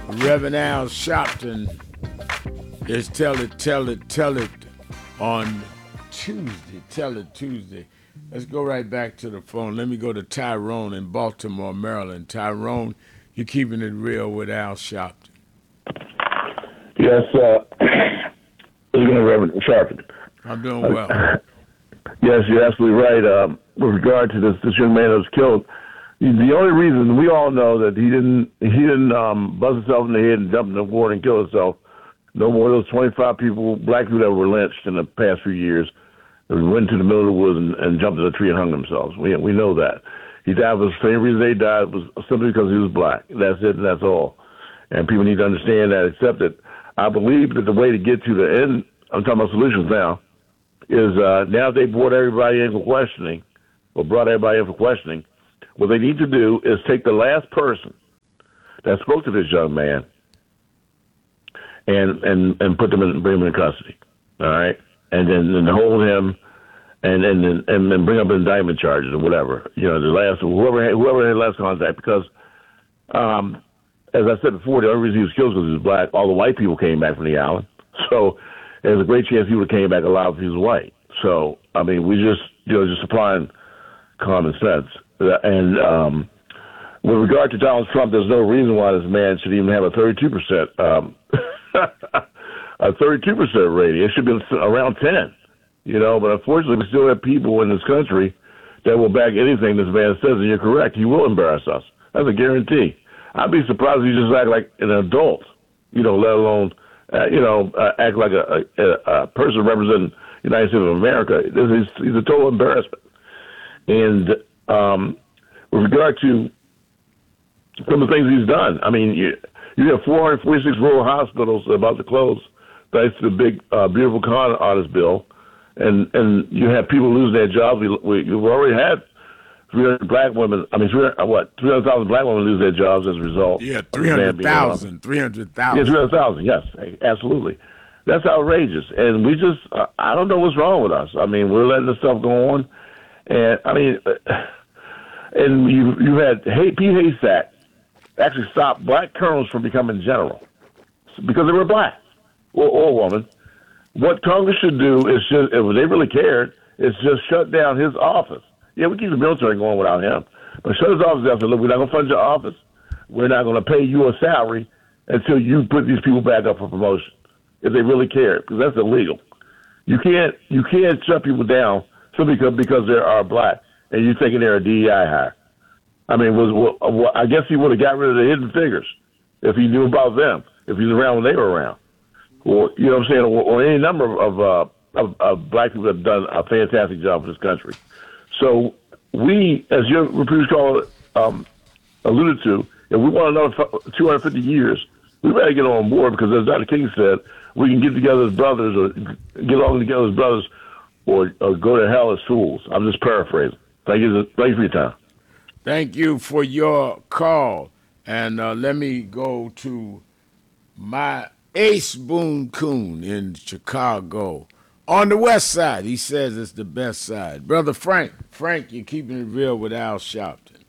Reverend Al Sharpton is Tell It on Tuesday. Tell It Tuesday. Let's go right back to the phone. Let me go to Tyrone in Baltimore, Maryland. Tyrone, you're keeping it real with Al Sharpton. Yes, Reverend Sharpton. I'm doing well. Yes, you're absolutely right. With regard to this young man that was killed, the only reason we all know that he didn't buzz himself in the head and jump in the water and kill himself. No more of those 25 people, black people that were lynched in the past few years, that went to the middle of the woods and jumped in a tree and hung themselves. We know that. He died for the same reason they died, was simply because he was black. That's it, and that's all. And people need to understand that, accept it. I believe that the way to get to the end, I'm talking about solutions now, is now they brought everybody in for questioning, what they need to do is take the last person that spoke to this young man and put them bring him in custody, all right, and then hold him and then bring up indictment charges or whatever, whoever had last contact, because as I said before, the only reason he was killed was because he was black. All the white people came back from the island, so there's a great chance he would have came back alive if he was white. So I mean, we just applying common sense. And with regard to Donald Trump, there's no reason why this man should even have a 32% a 32% rating. It should be around 10. But unfortunately, we still have people in this country that will back anything this man says, and you're correct. He will embarrass us. That's a guarantee. I'd be surprised if he just act like an adult, let alone, act like a person representing the United States of America. He's a total embarrassment. And with regard to some of the things he's done, I mean, you have 446 rural hospitals about to close thanks to the big, beautiful con artist bill. And you have people losing their jobs. We've already had 300,000 black women lose their jobs as a result. Yeah, 300,000. 300,000. Yeah, 300,000, yes, absolutely. That's outrageous. And we just, I don't know what's wrong with us. I mean, we're letting this stuff go on. And, I mean, and you had Pete Haystack actually stop black colonels from becoming general because they were black or woman. What Congress should do is just, if they really cared, is just shut down his office. Yeah, we keep the military going without him. But shut his office down and say, look, we're not going to fund your office. We're not going to pay you a salary until you put these people back up for promotion, if they really care, because that's illegal. You can't shut people down simply because they are black and you're thinking they're a DEI hire. I mean, I guess he would have got rid of the hidden figures if he knew about them, if he was around when they were around. Or, you know what I'm saying, or any number of black people that have done a fantastic job for this country. So we, as your previous caller alluded to, if we want another 250 years, we better get on board because, as Dr. King said, we can get together as brothers or get along together as brothers or go to hell as fools. I'm just paraphrasing. Thank you for your time. Thank you for your call. And let me go to my Ace Boone Coon in Chicago. On the west side, he says it's the best side. Brother Frank, you're keeping it real with Al Sharpton.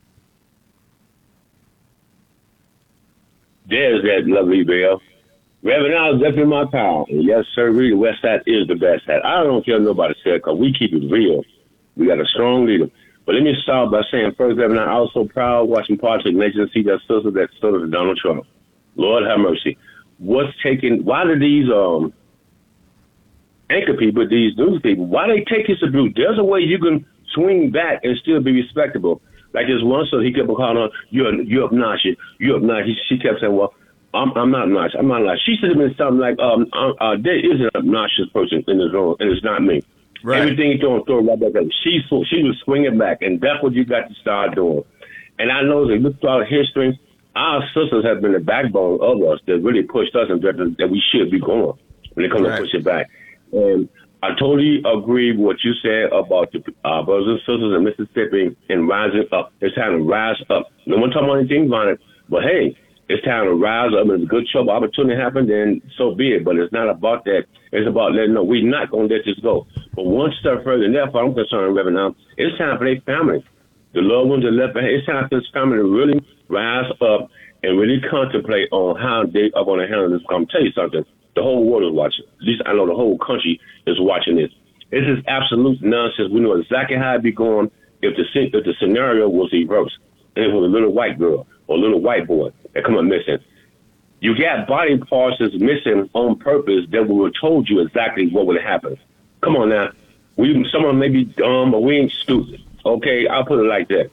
There's that lovely Bill. Reverend Al is definitely my pal. And yes, sir, really, the west side is the best side. I don't care what nobody said because we keep it real. We got a strong leader. But let me start by saying, first, Reverend, I'm also proud watching parts of the nation see that sister that stood up to Donald Trump. Lord have mercy. Why do these anchor people, these news people, why they take his abuse? There's a way you can swing back and still be respectable. Like this one, so he kept calling on, you're obnoxious. She kept saying, well, I'm not obnoxious. I'm not obnoxious. She should have been something like, there is an obnoxious person in this room, and it's not me. Right. Everything he's doing, throw it right back at him. She was swinging back, and that's what you got to start doing. And I know that look throughout history, our sisters have been the backbone of us that really pushed us in the direction that we should be going when it comes to push it back. And I totally agree with what you said about the brothers and sisters in Mississippi and rising up. It's time to rise up. No one talking about anything about it, but hey, it's time to rise up. And if a good trouble opportunity happen, then so be it. But it's not about that. It's about letting know we're not going to let this go. But one step further, and therefore I'm concerned, Reverend, now, it's time for their family, the loved ones that left behind. It's time for this family to really rise up and really contemplate on how they are going to handle this. I'm tell you something. The whole world is watching. At least I know the whole country is watching this. This is absolute nonsense. We know exactly how it'd be going if the scenario was reversed, and it was a little white girl or a little white boy that come up missing. You got body parts that's missing on purpose that we were told you exactly what would happen. Come on now. Someone may be dumb, but we ain't stupid. Okay, I'll put it like that.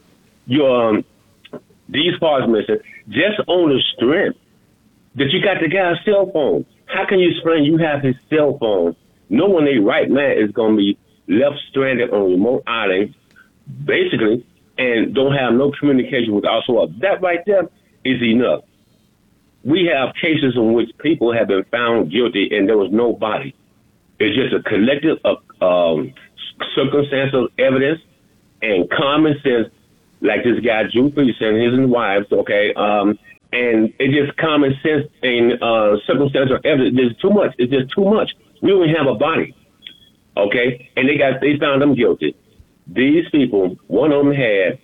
These parts missing just on the strength that you got the guy's cell phone. How can you explain you have his cell phone? No one in right man is going to be left stranded on a remote island, basically, and don't have no communication with also. That right there is enough. We have cases in which people have been found guilty and there was no body. It's just a collective of circumstantial evidence and common sense, like this guy Drew Peterson and his wives, okay? And it's just common sense and circumstantial evidence. There's too much. It's just too much. We don't have a body, okay? And they found them guilty. These people, one of them had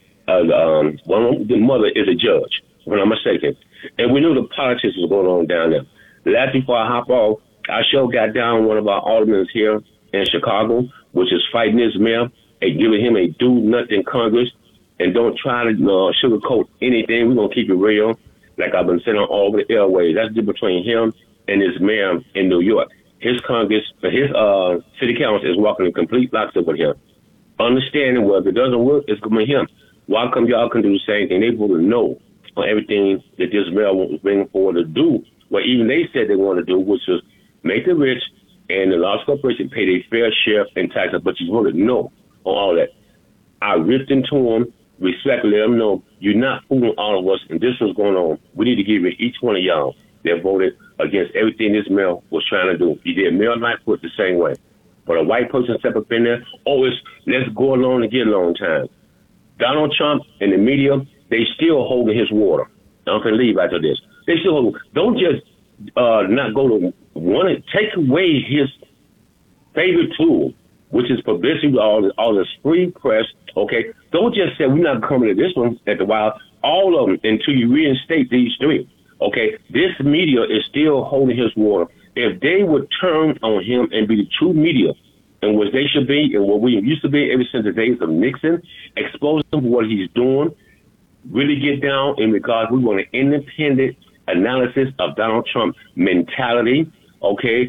the mother is a judge, if I'm not mistaken. And we knew the politics was going on down there. Last before I hop off, I sure got down one of our aldermen here in Chicago, which is fighting his mayor and giving him a do-nothing Congress, and don't try to sugarcoat anything. We're going to keep it real, like I've been saying on all the airways. That's the difference between him and his mayor in New York. His Congress, his city council is walking in complete lockstep with him. Understanding, well, if it doesn't work, it's going to be him. Why come y'all can do the same thing? They will know on everything that this mayor was bringing forward to do, what even they said they want to do, which is make the rich and the large corporation pay their fair share in taxes, but you want to know on all that. I ripped into them, respectfully let them know, you're not fooling all of us, and this was going on. We need to give it each one of y'all that voted against everything this mayor was trying to do. He did Mayor Lightfoot the same way. But a white person step up in there, let's go along and get along time. Donald Trump and the media, they still holding his water. I'm going to leave after this. They still hold. Don't just not go to one. Take away his favorite tool, which is publicity, all this free press. Okay, don't just say we're not coming to this one at the Wild. All of them until you reinstate these three. Okay, this media is still holding his water. If they would turn on him and be the true media, and what they should be, and what we used to be ever since the days of Nixon, expose him for what he's doing, really get down in regards, we want an independent analysis of Donald Trump's mentality, okay?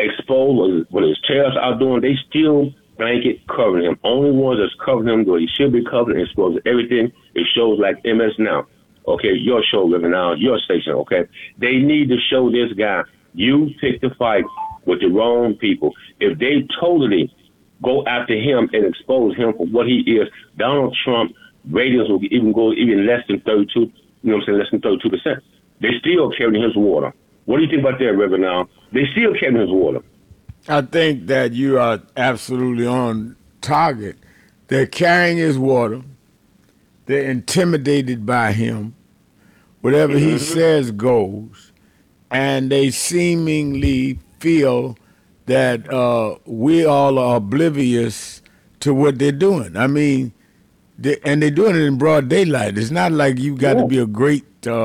Expose what his terrorists are doing. They still blanket covering him. Only ones that's covering him where he should be covered and expose everything is shows like MS Now, okay? Your show, Living Now, your station, okay? They need to show this guy, you pick the fight with the wrong people. If they totally go after him and expose him for what he is, Donald Trump ratings will even go even less than 32, you know what I'm saying, less than 32%. They still carrying his water. What do you think about that, Reverend Now? They still carrying his water. I think that you are absolutely on target. They're carrying his water. They're intimidated by him. Whatever he says goes. And they seemingly feel that we all are oblivious to what they're doing. I mean, and they're doing it in broad daylight. It's not like you got to be a great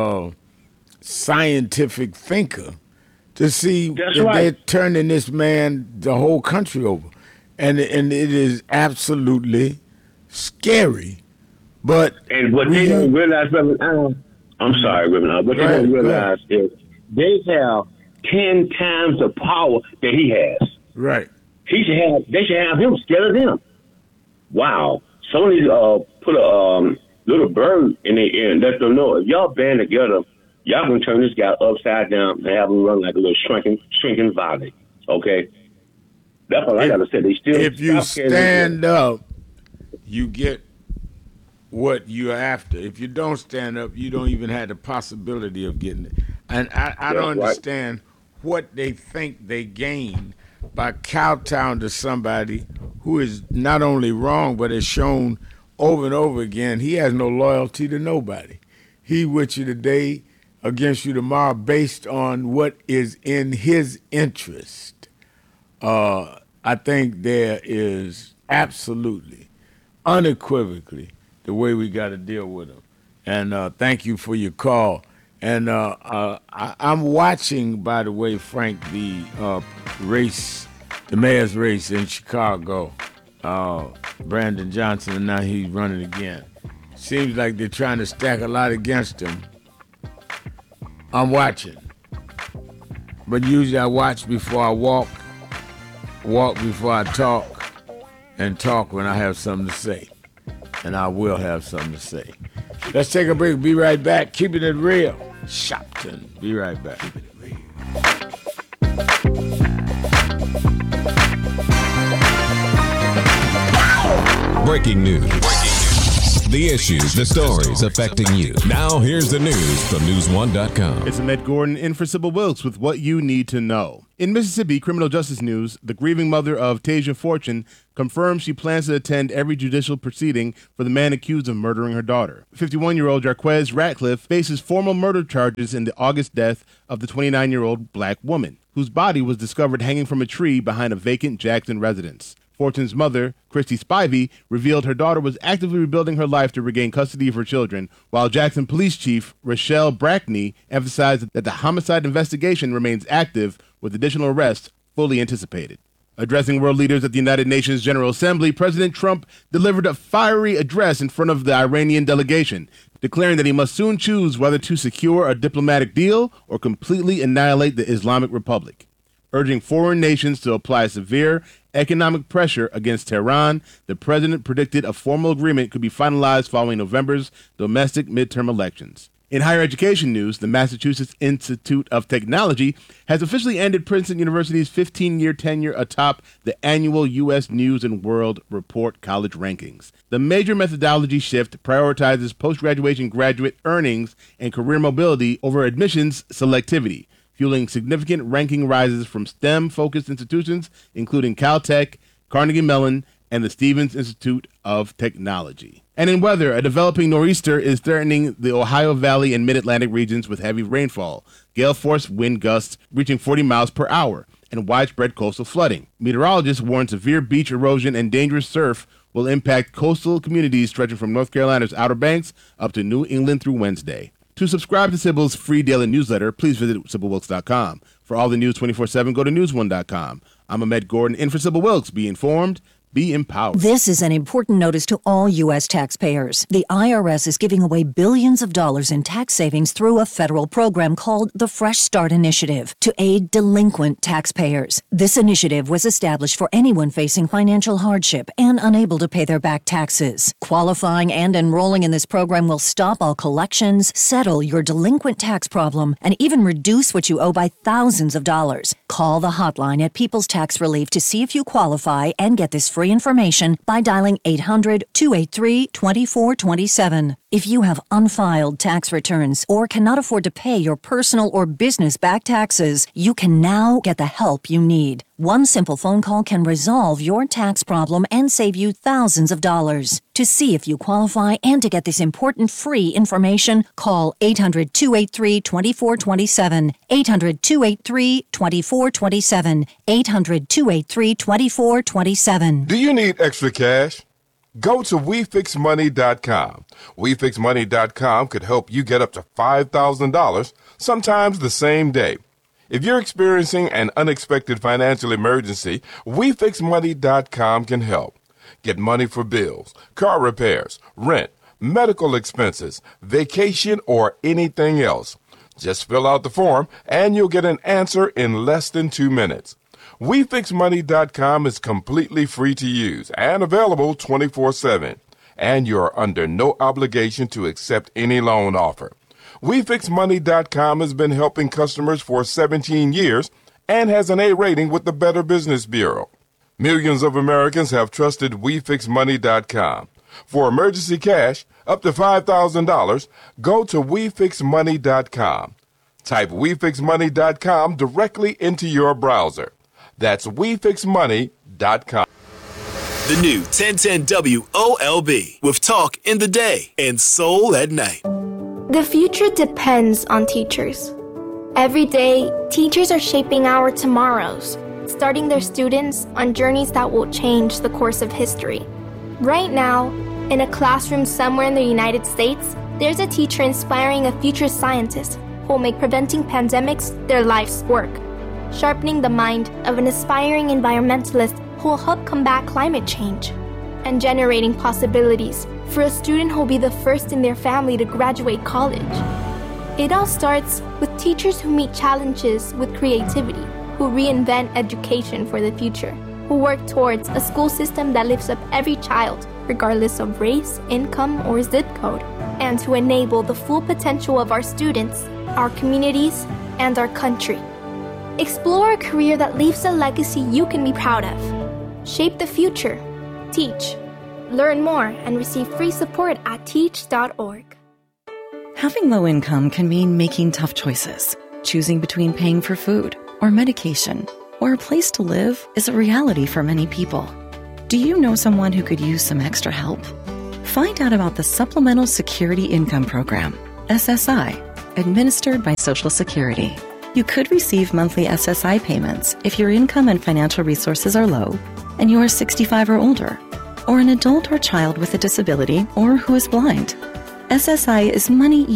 scientific thinker to see that they're turning this man, the whole country over. And it is absolutely scary. But what they don't realize, Reverend Allen, I'm sorry, Reverend Allen, what they don't realize is they have 10 times the power that he has. Right. They should have him scared of them. Wow. Somebody put a little bird in their ear and let them know, if y'all band together, y'all gonna turn this guy upside down and have him run like a little shrinking valley. Okay? That's all I gotta say. They still, if you stand up, you get what you're after. If you don't stand up, you don't even have the possibility of getting it. And I don't understand what they think they gain by kowtowing to somebody who is not only wrong, but has shown over and over again he has no loyalty to nobody. He with you today, against you tomorrow, based on what is in his interest. I think there is absolutely, unequivocally, the way we got to deal with him. And thank you for your call. And I'm watching, by the way, Frank, the mayor's race in Chicago. Brandon Johnson, and now he's running again. Seems like they're trying to stack a lot against him. I'm watching. But usually I watch before I walk before I talk, and talk when I have something to say. And I will have something to say. Let's take a break. Be right back. Keeping it real. Shopton. Be right back. Breaking news. The issues, the stories affecting you. Now here's the news from News1.com. It's Ahmed Gordon in for Sybil Wilkes with what you need to know. In Mississippi criminal justice news, the grieving mother of Tasia Fortune confirms she plans to attend every judicial proceeding for the man accused of murdering her daughter. 51-year-old Jarquez Ratcliffe faces formal murder charges in the August death of the 29-year-old black woman, whose body was discovered hanging from a tree behind a vacant Jackson residence. Fortune's mother, Christy Spivey, revealed her daughter was actively rebuilding her life to regain custody of her children, while Jackson Police Chief Rochelle Brackney emphasized that the homicide investigation remains active, with additional arrests fully anticipated. Addressing world leaders at the United Nations General Assembly, President Trump delivered a fiery address in front of the Iranian delegation, declaring that he must soon choose whether to secure a diplomatic deal or completely annihilate the Islamic Republic. Urging foreign nations to apply severe economic pressure against Tehran, the president predicted a formal agreement could be finalized following November's domestic midterm elections. In higher education news, the Massachusetts Institute of Technology has officially ended Princeton University's 15-year tenure atop the annual U.S. News & World Report college rankings. The major methodology shift prioritizes post-graduation graduate earnings and career mobility over admissions selectivity, fueling significant ranking rises from STEM-focused institutions, including Caltech, Carnegie Mellon, and the Stevens Institute of Technology. And in weather, a developing nor'easter is threatening the Ohio Valley and mid-Atlantic regions with heavy rainfall, gale-force wind gusts reaching 40 miles per hour, and widespread coastal flooding. Meteorologists warn severe beach erosion and dangerous surf will impact coastal communities stretching from North Carolina's Outer Banks up to New England through Wednesday. To subscribe to Sybil's free daily newsletter, please visit SybilWilkes.com. For all the news 24/7, go to News1.com. I'm Ahmed Gordon in for Sybil Wilkes. Be informed. Be empowered. This is an important notice to all U.S. taxpayers. The IRS is giving away billions of dollars in tax savings through a federal program called the Fresh Start Initiative to aid delinquent taxpayers. This initiative was established for anyone facing financial hardship and unable to pay their back taxes. Qualifying and enrolling in this program will stop all collections, settle your delinquent tax problem, and even reduce what you owe by thousands of dollars. Call the hotline at People's Tax Relief to see if you qualify and get this free information by dialing 800-283-2427. If you have unfiled tax returns or cannot afford to pay your personal or business back taxes, you can now get the help you need. One simple phone call can resolve your tax problem and save you thousands of dollars. To see if you qualify and to get this important free information, call 800-283-2427, 800-283-2427, 800-283-2427. Do you need extra cash? Go to WeFixMoney.com. WeFixMoney.com could help you get up to $5,000, sometimes the same day. If you're experiencing an unexpected financial emergency, WeFixMoney.com can help. Get money for bills, car repairs, rent, medical expenses, vacation, or anything else. Just fill out the form and you'll get an answer in less than 2 minutes. WeFixMoney.com is completely free to use and available 24/7. And you're under no obligation to accept any loan offer. WeFixMoney.com has been helping customers for 17 years and has an A rating with the Better Business Bureau. Millions of Americans have trusted WeFixMoney.com. For emergency cash, up to $5,000, go to WeFixMoney.com. Type WeFixMoney.com directly into your browser. That's WeFixMoney.com. The new 1010 WOLB with talk in the day and soul at night. The future depends on teachers. Every day, teachers are shaping our tomorrows, starting their students on journeys that will change the course of history. Right now, in a classroom somewhere in the United States, there's a teacher inspiring a future scientist, who will make preventing pandemics their life's work, sharpening the mind of an aspiring environmentalist who will help combat climate change, and generating possibilities for a student who will be the first in their family to graduate college. It all starts with teachers who meet challenges with creativity, who reinvent education for the future, who work towards a school system that lifts up every child, regardless of race, income, or zip code, and to enable the full potential of our students, our communities, and our country. Explore a career that leaves a legacy you can be proud of. Shape the future. Teach. Learn more and receive free support at teach.org. Having low income can mean making tough choices. Choosing between paying for food or medication or a place to live is a reality for many people. Do you know someone who could use some extra help? Find out about the Supplemental Security Income Program, SSI, administered by Social Security. You could receive monthly SSI payments if your income and financial resources are low and you are 65 or older, or an adult or child with a disability or who is blind. SSI is money